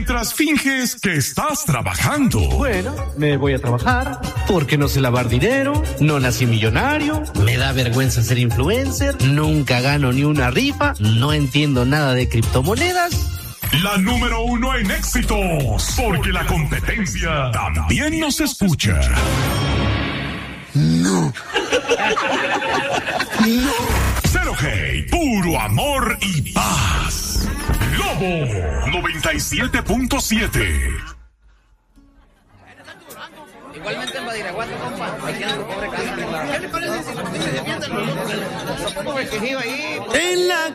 Mientras finges que estás trabajando. Bueno, me voy a trabajar porque no sé lavar dinero, no nací millonario, me da vergüenza ser influencer, nunca gano ni una rifa, no entiendo nada de criptomonedas. La número 1 en éxitos, porque la competencia también nos escucha. No. Cero Hate, puro amor y paz. Lobo 97.7. Igualmente en Badiraguato, compa. Aquí en el pobre casa. ¿Qué le parece si se defienden los dos? En la